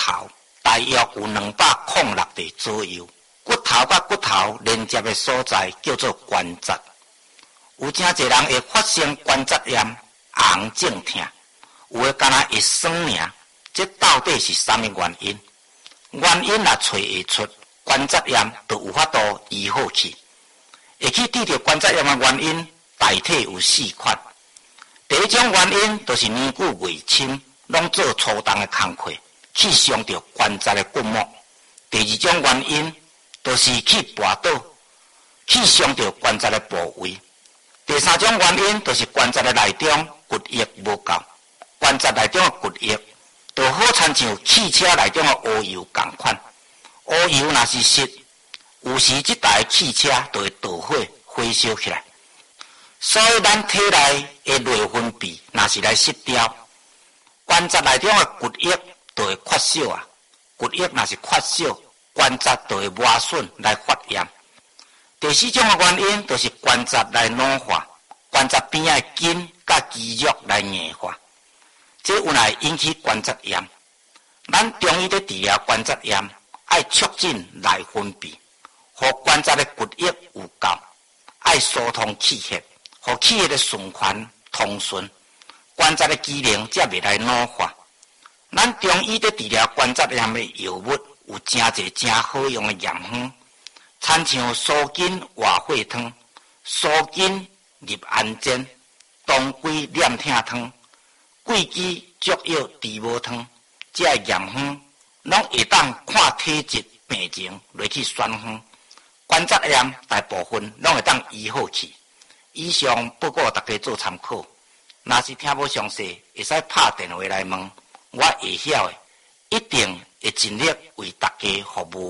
头，大约有206个左右。骨头甲骨头连接的所在叫做关节。有真侪人会发生关节炎、红肿痛，有的敢若会酸尔。这到底是啥物原因？原因若找会出，关节炎就有法度医好去。会去治疗关节炎的原因，大体有4款。第一种原因就是年久月深，拢做粗重的工课，去伤到关节的骨膜。第二种原因就是去跋倒，去伤到关节的部位。第三种原因就是关节的内中骨液无够，关节内中的骨液就好亲像汽车内中的乌油同款。乌油若是湿，有时这台汽车就会导火，火烧起来。所以咱体内的内分泌若是来失调，关节内中的骨液就会缺少啊。骨液若是缺少，关节就会磨损来发炎。第4种的原因就是关节来老化，关节边的筋甲肌肉来硬化，这有来引起关节炎。咱中医在治疗关节炎，爱促进内分泌，互关节的骨液有够，爱疏通气血，互气血的循环通顺，关节的机能才袂来老化。咱中医在治疗关节炎的药物有真侪真好用的药方，参像苏筋活血汤、苏筋入安煎、当归念疼汤、桂枝足药治无汤，这些药方拢会当看体质病情来去选方。关节炎大部分拢会当医好去。以上报告大家做参考，若是听无详细，会使拍电话来问，我会晓的，一定会尽力为大家服务。